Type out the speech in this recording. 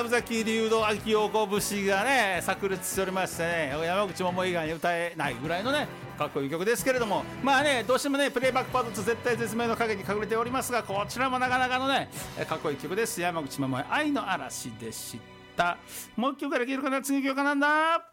宇崎竜道秋陽子節がね炸裂しておりましてね、山口百恵以外に歌えないぐらいのねかっこいい曲ですけれども、まあねどうしてもねプレイバックパート2絶対絶命の影に隠れておりますが、こちらもなかなかのねかっこいい曲です。山口百恵愛の嵐でした。もう一曲から聴けるかな、次の曲はなんだ。